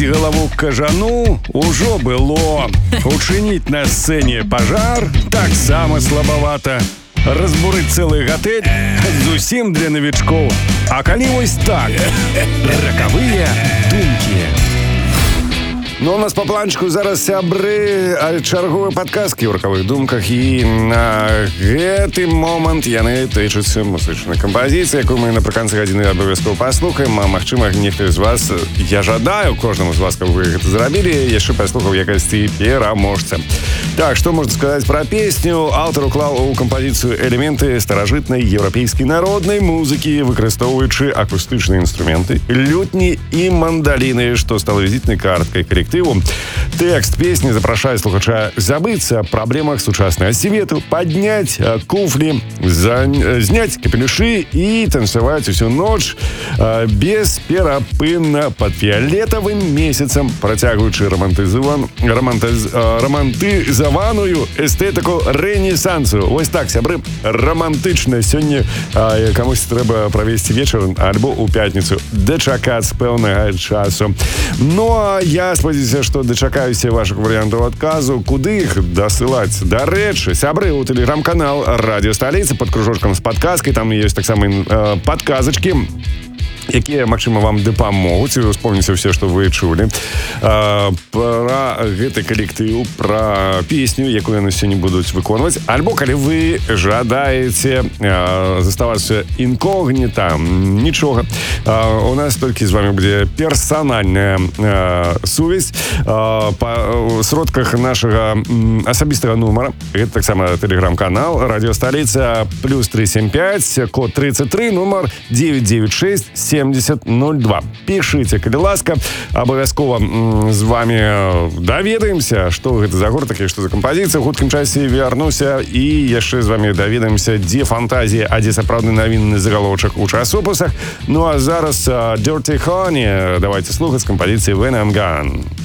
Прыбіць галаву к кажану ўжо было. Учыніць на сцэне пажар таксама слабавата. Разбурыць цэлы гатэль зусім для навічкоў. А калі вось так, ракавыя думкі. Ну, у нас по планчику зараз сябры чарговыя падказкі ў ракавых думках, і на гэты момант яны тычуцца музычнай кампазіцыі, якую мы напрыканцы гадзіны абавязкова паслухаем. А магчыма, нехта з вас, я жадаю кожнаму з вас, каб вы гэта зрабілі, яшчэ паслухаў якасці пераможца. Так, што можна сказаць пра песню? Аўтар уклаў у кампазіцыю элементы старажытнай еўрапейскай народнай музыкі, выкарыстоўваючы акустычныя інструменты, лютні і мандаліны, што стала візітнай карткай калектыву. Тэкст песні запрашае слухача забыцца аб праблемах сучаснага свету, падняць куфлі, зняць капелюшы і танцаваць усю ноч бесперапынна пад фіялетавым месяцам, працягваючы рамантызаваную эстэтыку рэнесансу. Вось так, сябры, рамантычна сёння камусь трэба правесці вечар альбо ў пятніцу, дачакацца пэўнага часу. Ну, а я спадзяюся, што дачакаюся вашых варыянтаў адказу, куды іх дасылаць. Дарэчы, сябры, у тэлеграм-канал Радіо Сталіца пад кружочкам з падказкай, там ёсць таксама падказачкі, якія, магчыма, вам дапамогуць успомніць усе, што вы чулі пра гэты калектыў, пра песню, якую яны сёння будуць выконваць. Альбо калі вы жадаеце заставацца інкогніта, нічога, у нас толькі з вами будзе персанальная сувязь па сродках нашага асабістага нумара. Гэта таксама тэлеграм-канал Радіо Сталіца, плюс 375, код 33, нумар 996 7002. Пішыце, калі ласка, абавязкова з вами даведаемся, што гэта за гурт такі, што за кампазіцыя. У хуткім часе вярнуся і яшчэ з вами даведаемся, дзе фантазія, а дзе сапраўдны навінны загалоўчак у часопісах. Ну а зараз Dirty Honey давайте слухаць з кампазіцыі When I'm Gone.